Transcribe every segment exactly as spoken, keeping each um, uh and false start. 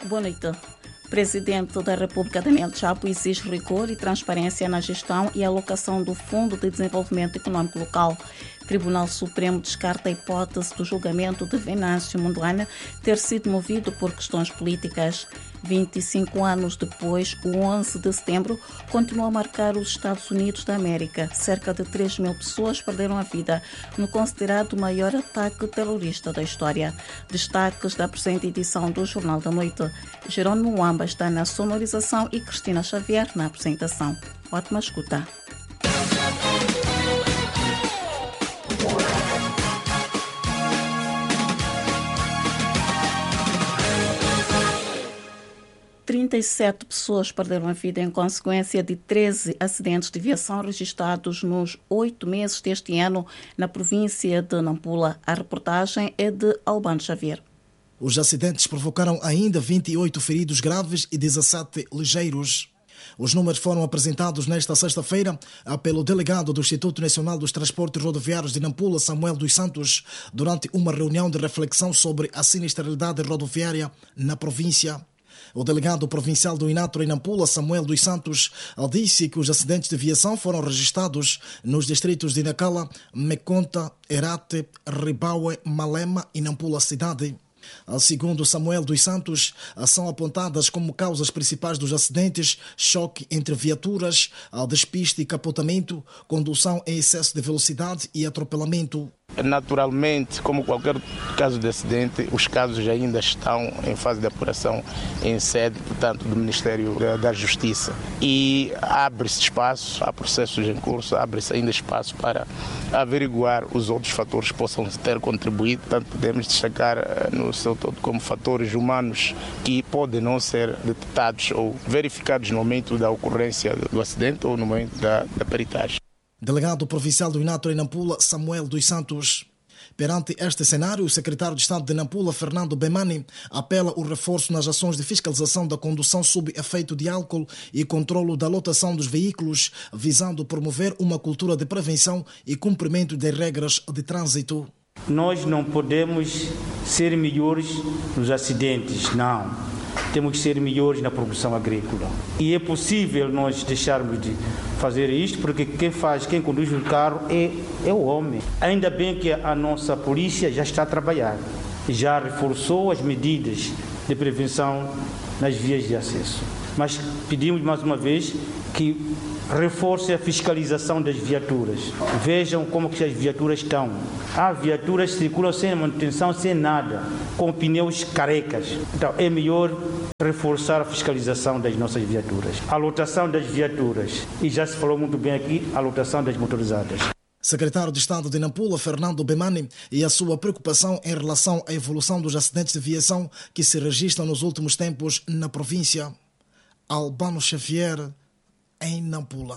Boa noite. O Presidente da República, Daniel Chapo, exige rigor e transparência na gestão e alocação do Fundo de Desenvolvimento Econômico Local. O Tribunal Supremo descarta a hipótese do julgamento de Venâncio Mondlane ter sido movido por questões políticas. vinte e cinco anos depois, o onze de setembro continua a marcar os Estados Unidos da América. Cerca de três mil pessoas perderam a vida no considerado maior ataque terrorista da história. Destaques da presente edição do Jornal da Noite. Jerônimo Mwamba está na sonorização e Cristina Xavier na apresentação. Ótima escuta. trinta e sete pessoas perderam a vida em consequência de treze acidentes de viação registrados nos oito meses deste ano na província de Nampula. A reportagem é de Albano Xavier. Os acidentes provocaram ainda vinte e oito feridos graves e dezassete ligeiros. Os números foram apresentados nesta sexta-feira pelo delegado do Instituto Nacional dos Transportes Rodoviários de Nampula, Samuel dos Santos, durante uma reunião de reflexão sobre a sinistralidade rodoviária na província. O delegado provincial do INATRO em Nampula, Samuel dos Santos, disse que os acidentes de viação foram registrados nos distritos de Nacala, Meconta, Herate, Ribaue, Malema e Nampula cidade. Segundo Samuel dos Santos, são apontadas como causas principais dos acidentes choque entre viaturas, despiste e capotamento, condução em excesso de velocidade e atropelamento. Naturalmente, como qualquer caso de acidente, os casos ainda estão em fase de apuração em sede, portanto, do Ministério da Justiça. E abre-se espaço, há processos em curso, abre-se ainda espaço para averiguar os outros fatores que possam ter contribuído. Portanto, podemos destacar no seu todo como fatores humanos que podem não ser detectados ou verificados no momento da ocorrência do acidente ou no momento da, da peritagem. Delegado provincial do INATRO em Nampula, Samuel dos Santos. Perante este cenário, o secretário de Estado de Nampula, Fernando Bemani, apela o reforço nas ações de fiscalização da condução sob efeito de álcool e controlo da lotação dos veículos, visando promover uma cultura de prevenção e cumprimento das regras de trânsito. Nós não podemos ser melhores nos acidentes, não. Temos que ser melhores na produção agrícola. E é possível nós deixarmos de fazer isto, porque quem faz, quem conduz o carro é, é o homem. Ainda bem que a nossa polícia já está a trabalhar, já reforçou as medidas de prevenção nas vias de acesso. Mas pedimos mais uma vez que reforce a fiscalização das viaturas. Vejam como que as viaturas estão. Há viaturas que circulam sem manutenção, sem nada, com pneus carecas. Então é melhor reforçar a fiscalização das nossas viaturas. A lotação das viaturas, e já se falou muito bem aqui, a lotação das motorizadas. Secretário de Estado de Nampula, Fernando Bemani, e a sua preocupação em relação à evolução dos acidentes de viação que se registram nos últimos tempos na província. Albano Xavier, em Nampula.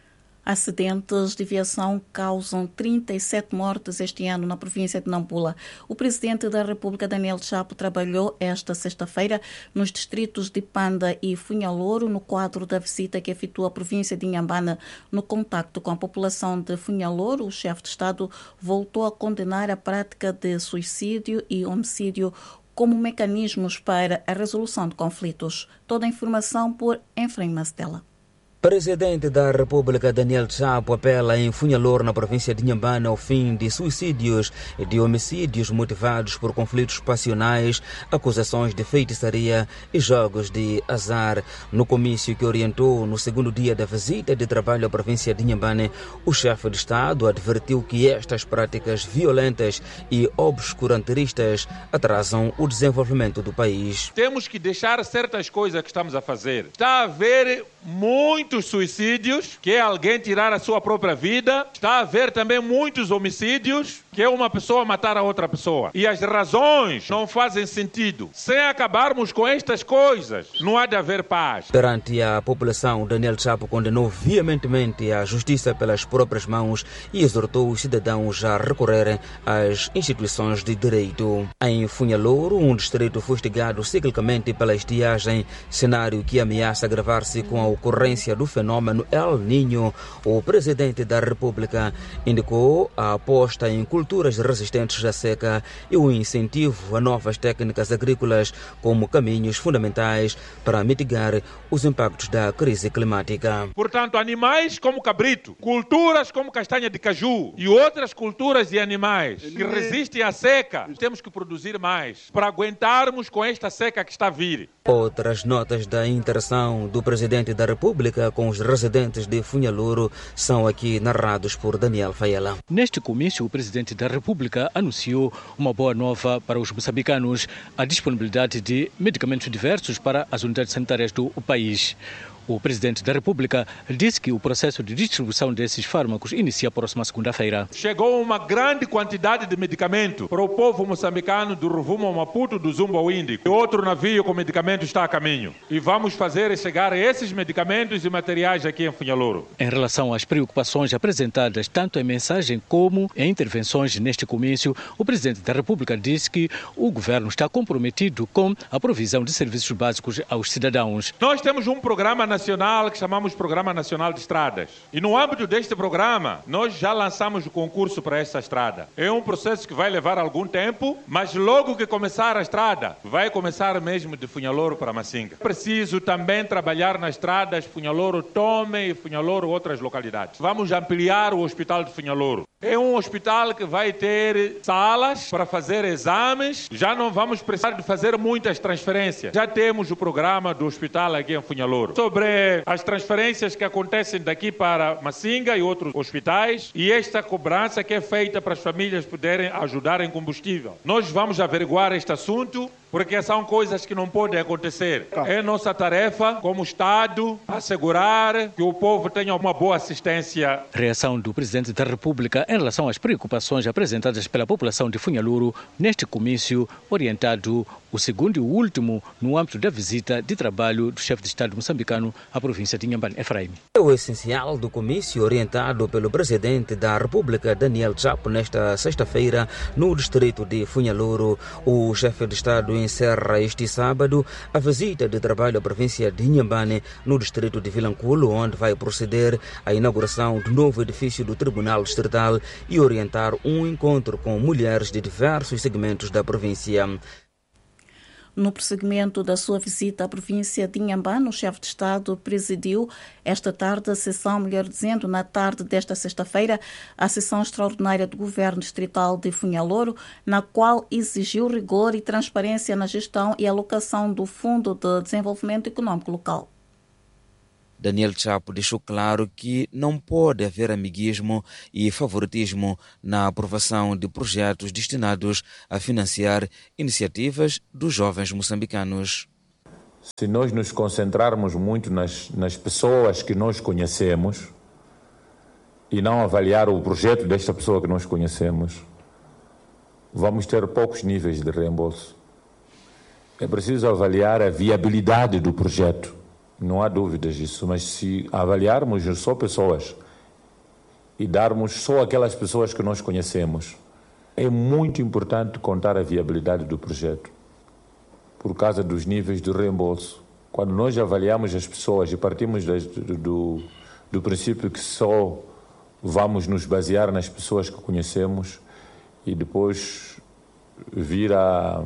Acidentes de viação causam trinta e sete mortes este ano na província de Nampula. O Presidente da República, Daniel Chapo, trabalhou esta sexta-feira nos distritos de Panda e Funhalouro no quadro da visita que efetuou a província de Inhambane. No contacto com a população de Funhalouro, o chefe de Estado voltou a condenar a prática de suicídio e homicídio como mecanismos para a resolução de conflitos. Toda a informação por Efraim Mastela. Presidente da República Daniel Chapo apela em Funhalouro, na província de Inhambane, ao fim de suicídios e de homicídios motivados por conflitos passionais, acusações de feitiçaria e jogos de azar. No comício que orientou no segundo dia da visita de trabalho à província de Inhambane, o chefe de Estado advertiu que estas práticas violentas e obscurantistas atrasam o desenvolvimento do país. Temos que deixar certas coisas que estamos a fazer. Está a haver muito muitos suicídios, que é alguém tirar a sua própria vida. Está a haver também muitos homicídios, que é uma pessoa matar a outra pessoa. E as razões não fazem sentido. Sem acabarmos com estas coisas, não há de haver paz. Perante a população, Daniel Chapo condenou veementemente a justiça pelas próprias mãos e exortou os cidadãos a recorrerem às instituições de direito. Em Funhalouro, um distrito fustigado ciclicamente pela estiagem, cenário que ameaça agravar-se com a ocorrência do fenômeno El Niño, o Presidente da República indicou a aposta em cultura culturas resistentes à seca e o incentivo a novas técnicas agrícolas como caminhos fundamentais para mitigar os impactos da crise climática. Portanto, animais como cabrito, culturas como castanha de caju e outras culturas de animais que resistem à seca, temos que produzir mais para aguentarmos com esta seca que está a vir. Outras notas da interação do Presidente da República com os residentes de Funhaluro são aqui narrados por Daniel Faiela. Neste comício, o Presidente da República anunciou uma boa nova para os moçambicanos, a disponibilidade de medicamentos diversos para as unidades sanitárias do país. O Presidente da República disse que o processo de distribuição desses fármacos inicia a próxima segunda-feira. Chegou uma grande quantidade de medicamento para o povo moçambicano do Rovuma ao Maputo, do Zumba ao Índico. Outro navio com medicamento está a caminho. E vamos fazer chegar esses medicamentos e materiais aqui em Funhaluro. Em relação às preocupações apresentadas tanto em mensagem como em intervenções neste comício, o Presidente da República disse que o governo está comprometido com a provisão de serviços básicos aos cidadãos. Nós temos um programa nacional que chamamos Programa Nacional de Estradas. E no âmbito deste programa, nós já lançamos o concurso para esta estrada. É um processo que vai levar algum tempo, mas logo que começar a estrada, vai começar mesmo de Funhaloro para Masinga. Preciso também trabalhar nas estradas Funhaloro Tome e Funhaloro outras localidades. Vamos ampliar o Hospital de Funhaloro. É um hospital que vai ter salas para fazer exames. Já não vamos precisar de fazer muitas transferências. Já temos o programa do hospital aqui em Funhaloro. Sobre as transferências que acontecem daqui para Masinga e outros hospitais e esta cobrança que é feita para as famílias poderem ajudar em combustível. Nós vamos averiguar este assunto porque são coisas que não podem acontecer. É nossa tarefa, como Estado, assegurar que o povo tenha uma boa assistência. Reação do Presidente da República em relação às preocupações apresentadas pela população de Funhaluro neste comício orientado, o segundo e o último, no âmbito da visita de trabalho do chefe de Estado moçambicano à província de Inhambane, Efraim. É o essencial do comício orientado pelo Presidente da República, Daniel Chapo, nesta sexta-feira, no distrito de Funhaluro. O chefe de Estado encerra este sábado a visita de trabalho à província de Inhambane, no distrito de Vilanculo, onde vai proceder à inauguração do novo edifício do Tribunal Distrital e orientar um encontro com mulheres de diversos segmentos da província. No prosseguimento da sua visita à província de Inhambane, o chefe de Estado presidiu esta tarde a sessão, melhor dizendo, na tarde desta sexta-feira, a sessão extraordinária do Governo Distrital de Funhaloro, na qual exigiu rigor e transparência na gestão e alocação do Fundo de Desenvolvimento Econômico Local. Daniel Chapo deixou claro que não pode haver amiguismo e favoritismo na aprovação de projetos destinados a financiar iniciativas dos jovens moçambicanos. Se nós nos concentrarmos muito nas, nas pessoas que nós conhecemos e não avaliar o projeto desta pessoa que nós conhecemos, vamos ter poucos níveis de reembolso. É preciso avaliar a viabilidade do projeto. Não há dúvidas disso, mas se avaliarmos só pessoas e darmos só aquelas pessoas que nós conhecemos, é muito importante contar a viabilidade do projeto, por causa dos níveis de reembolso. Quando nós avaliamos as pessoas e partimos do, do, do princípio que só vamos nos basear nas pessoas que conhecemos e depois vir a,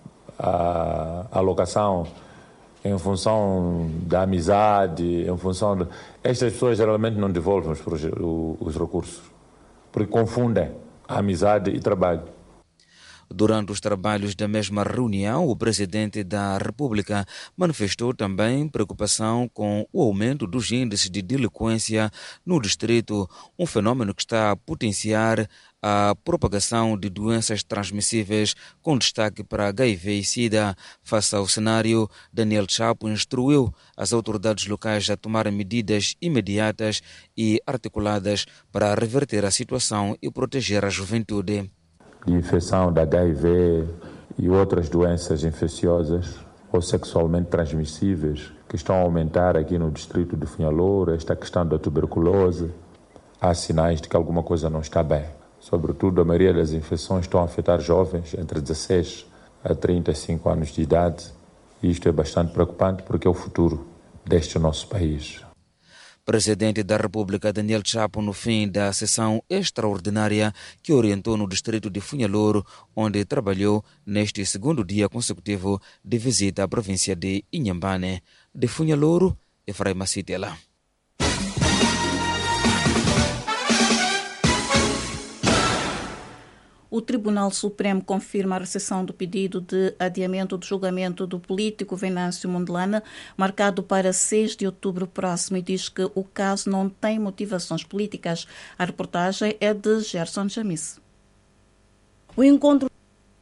a, a alocação em função da amizade, em função de... Estas pessoas geralmente não devolvem os, os recursos, porque confundem a amizade e trabalho. Durante os trabalhos da mesma reunião, o Presidente da República manifestou também preocupação com o aumento dos índices de delinquência no distrito, um fenômeno que está a potenciar a propagação de doenças transmissíveis, com destaque para H I V e SIDA. Face ao cenário, Daniel Chapo instruiu as autoridades locais a tomarem medidas imediatas e articuladas para reverter a situação e proteger a juventude. De infecção da H I V e outras doenças infecciosas ou sexualmente transmissíveis que estão a aumentar aqui no distrito de Funhaloro, esta questão da tuberculose, há sinais de que alguma coisa não está bem. Sobretudo, a maioria das infecções estão a afetar jovens entre dezesseis a trinta e cinco anos de idade. E isto é bastante preocupante porque é o futuro deste nosso país. Presidente da República Daniel Chapo no fim da sessão extraordinária que orientou no distrito de Funhalouro, onde trabalhou neste segundo dia consecutivo de visita à província de Inhambane. De Funhalouro, Efraim Macitela. O Tribunal Supremo confirma a recepção do pedido de adiamento do julgamento do político Venâncio Mondlane, marcado para seis de outubro próximo, e diz que o caso não tem motivações políticas. A reportagem é de Gerson Jamis. O encontro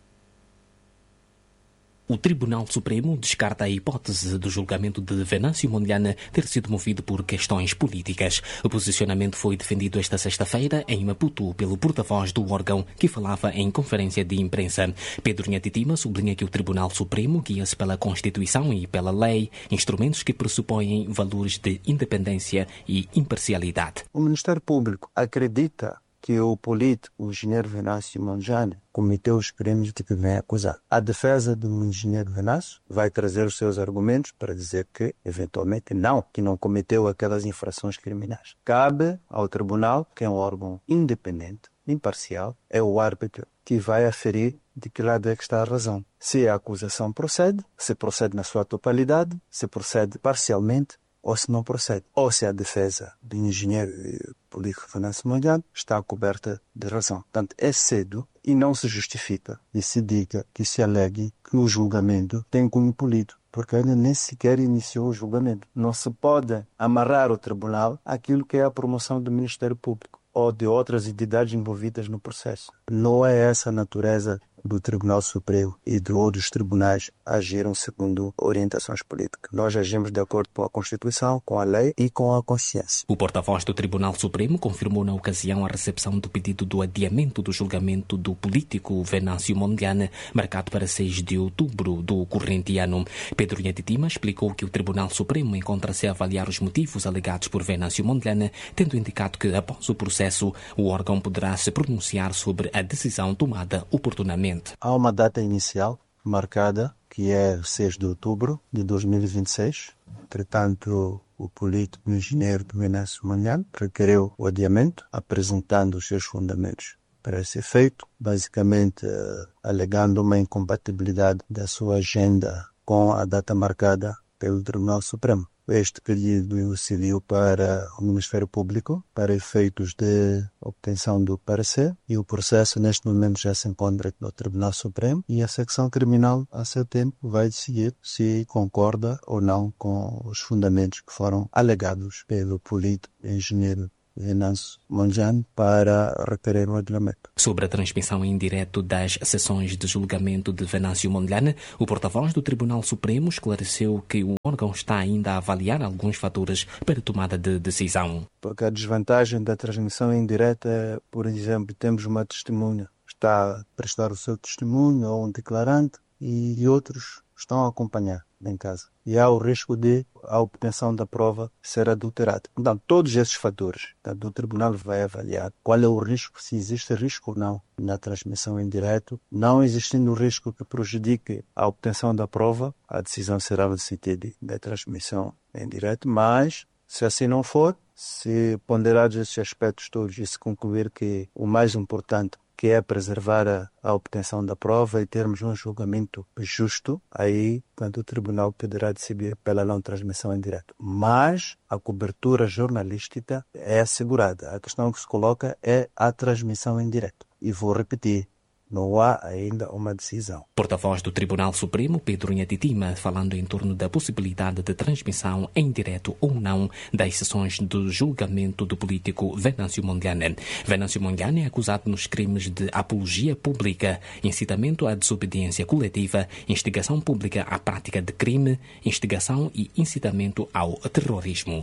O Tribunal Supremo descarta a hipótese do julgamento de Venâncio Mondlane ter sido movido por questões políticas. O posicionamento foi defendido esta sexta-feira em Maputo pelo porta-voz do órgão, que falava em conferência de imprensa. Pedro Nhatitima sublinha que o Tribunal Supremo guia-se pela Constituição e pela lei, instrumentos que pressupõem valores de independência e imparcialidade. O Ministério Público acredita que o político, o engenheiro Venâncio Mondlane, cometeu os crimes de que vem acusado. A defesa do engenheiro Venâncio vai trazer os seus argumentos para dizer que, eventualmente, não, que não cometeu aquelas infrações criminais. Cabe ao tribunal, que é um órgão independente, imparcial, é o árbitro que vai aferir de que lado é que está a razão. Se a acusação procede, se procede na sua totalidade, se procede parcialmente, ou se não procede, ou se a defesa do engenheiro político Venâncio Mondlane está coberta de razão. Portanto, é cedo e não se justifica e se diga que se alegue que o julgamento tem cunho político, porque ainda nem sequer iniciou o julgamento. Não se pode amarrar o tribunal àquilo que é a promoção do Ministério Público ou de outras entidades envolvidas no processo. Não é essa a natureza do Tribunal Supremo e de outros tribunais agiram segundo orientações políticas. Nós agimos de acordo com a Constituição, com a lei e com a consciência. O porta-voz do Tribunal Supremo confirmou na ocasião a recepção do pedido do adiamento do julgamento do político Venâncio Mondlane, marcado para seis de outubro do corrente ano. Pedro Nhatitima explicou que o Tribunal Supremo encontra-se a avaliar os motivos alegados por Venâncio Mondlane, tendo indicado que, após o processo, o órgão poderá se pronunciar sobre a decisão tomada oportunamente. Há uma data inicial marcada, que é seis de outubro de dois mil e vinte e seis. Entretanto, o político engenheiro Venâncio Mondlane requereu o adiamento, apresentando os seus fundamentos para esse efeito, basicamente alegando uma incompatibilidade da sua agenda com a data marcada pelo Tribunal Supremo. Este pedido seguiu para o Ministério Público para efeitos de obtenção do parecer e o processo neste momento já se encontra no Tribunal Supremo e a secção criminal a seu tempo vai decidir se concorda ou não com os fundamentos que foram alegados pelo político engenheiro Venâncio Mondlane para requerer o adiamento. Sobre a transmissão em direto das sessões de julgamento de Venâncio Mondlane, o porta-voz do Tribunal Supremo esclareceu que o órgão está ainda a avaliar alguns fatores para tomada de decisão. Porque a desvantagem da transmissão em direto é, por exemplo, temos uma testemunha, está a prestar o seu testemunho ou um declarante e outros estão a acompanhar em casa. E há o risco de a obtenção da prova ser adulterada. Então, todos esses fatores, portanto, o tribunal vai avaliar qual é o risco, se existe risco ou não na transmissão em direto. Não existindo risco que prejudique a obtenção da prova, a decisão será no sentido da transmissão em direto, mas, se assim não for, se ponderados esses aspectos todos e se concluir que o mais importante, que é preservar a, a obtenção da prova e termos um julgamento justo, aí, portanto, o tribunal poderá decidir pela não transmissão em direto. Mas a cobertura jornalística é assegurada. A questão que se coloca é a transmissão em direto. E vou repetir, não há ainda uma decisão. Porta-voz do Tribunal Supremo, Pedro Nhatitima, falando em torno da possibilidade de transmissão em direto ou não das sessões do julgamento do político Venâncio Mondlane. Venâncio Mondlane é acusado nos crimes de apologia pública, incitamento à desobediência coletiva, instigação pública à prática de crime, instigação e incitamento ao terrorismo.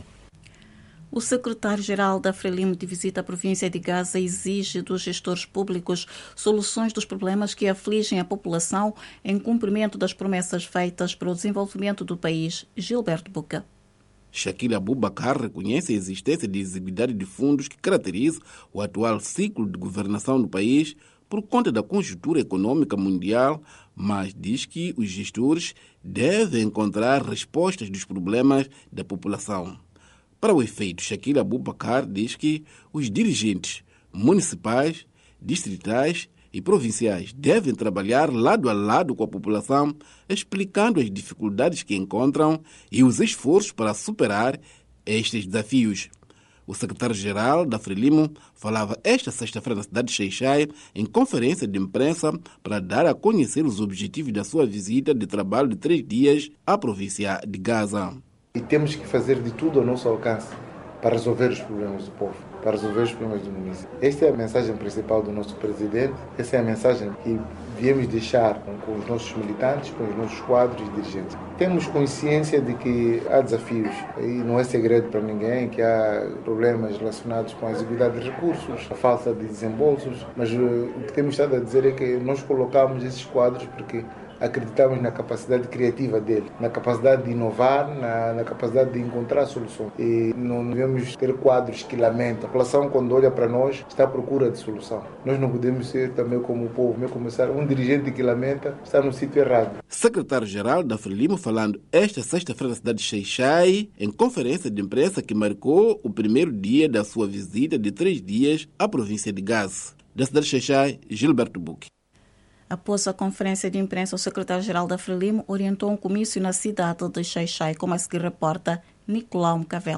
O secretário-geral da Frelimo de visita à província de Gaza exige dos gestores públicos soluções dos problemas que afligem a população em cumprimento das promessas feitas para o desenvolvimento do país. Gilberto Buca. Shakil Abubakar reconhece a existência de exiguidade de fundos que caracteriza o atual ciclo de governação do país por conta da conjuntura econômica mundial, mas diz que os gestores devem encontrar respostas dos problemas da população. Para o efeito, Shakil Abubakar diz que os dirigentes municipais, distritais e provinciais devem trabalhar lado a lado com a população, explicando as dificuldades que encontram e os esforços para superar estes desafios. O secretário-geral da Frelimo falava esta sexta-feira na cidade de Xai-Xai em conferência de imprensa para dar a conhecer os objetivos da sua visita de trabalho de três dias à província de Gaza. E temos que fazer de tudo ao nosso alcance para resolver os problemas do povo, para resolver os problemas do município. Esta é a mensagem principal do nosso presidente, essa é a mensagem que viemos deixar com os nossos militantes, com os nossos quadros e dirigentes. Temos consciência de que há desafios, e não é segredo para ninguém que há problemas relacionados com a exiguidade de recursos, a falta de desembolsos, mas o que temos estado a dizer é que nós colocamos esses quadros porque acreditamos na capacidade criativa dele, na capacidade de inovar, na, na capacidade de encontrar soluções. E não devemos ter quadros que lamentam. A população, quando olha para nós, está à procura de solução. Nós não podemos ser também como o povo, mesmo começar um dirigente que lamenta, está no sítio errado. Secretário-geral da Frelimo falando esta sexta-feira na cidade de Xai-Xai, em conferência de imprensa que marcou o primeiro dia da sua visita de três dias à província de Gaza. Da cidade de Xai-Xai, Gilberto Buque. Após a conferência de imprensa, o secretário-geral da Frelimo orientou um comício na cidade de Xai-Xai, como a seguir reporta Nicolau Mcavel.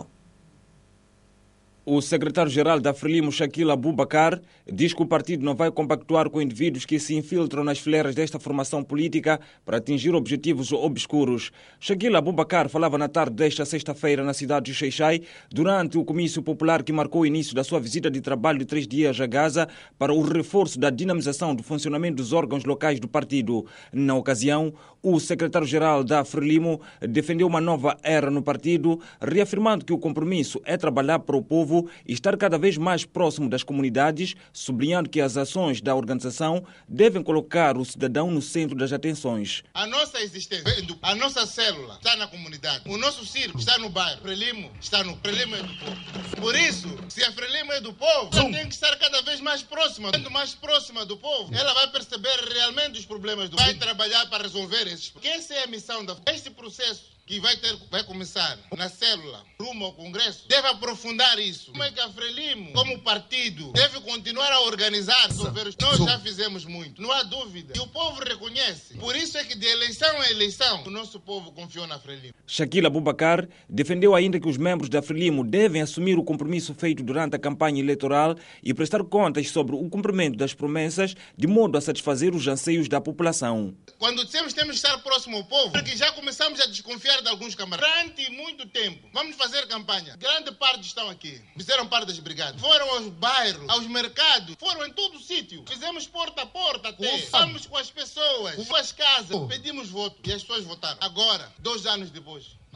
O secretário-geral da Frelimo, Shakil Abubakar, diz que o partido não vai compactuar com indivíduos que se infiltram nas fileiras desta formação política para atingir objetivos obscuros. Shakil Abubakar falava na tarde desta sexta-feira na cidade de Xai-Xai, durante o comício popular que marcou o início da sua visita de trabalho de três dias a Gaza para o reforço da dinamização do funcionamento dos órgãos locais do partido. Na ocasião, o secretário-geral da Frelimo defendeu uma nova era no partido, reafirmando que o compromisso é trabalhar para o povo e estar cada vez mais próximo das comunidades, sublinhando que as ações da organização devem colocar o cidadão no centro das atenções. A nossa existência, a nossa célula está na comunidade, o nosso circo está no bairro, Frelimo está no Frelimo é do povo. Por isso, se a Frelimo é do povo, ela tem que estar cada vez mais próxima. Sendo mais próxima do povo, ela vai perceber realmente os problemas do povo, vai trabalhar para resolver esses problemas. Essa é a missão da este processo que vai, ter, vai começar na célula, rumo ao Congresso, deve aprofundar isso. Como é que a Frelimo, como partido, deve continuar a organizar? Nós já fizemos muito, não há dúvida. E o povo reconhece. Por isso é que de eleição a eleição, o nosso povo confiou na Frelimo. Shakil Abubakar defendeu ainda que os membros da Frelimo devem assumir o compromisso feito durante a campanha eleitoral e prestar contas sobre o cumprimento das promessas, de modo a satisfazer os anseios da população. Quando dissemos que temos que estar próximo ao povo, porque já começamos a desconfiar de alguns camaradas. Durante muito tempo, vamos fazer campanha. Grande parte estão aqui. Fizeram parte das brigadas. Foram aos bairros, aos mercados, foram em todo o sítio. Fizemos porta a porta até. Falamos com as pessoas, com as casas, pedimos voto e as pessoas votaram. Agora, dois anos depois,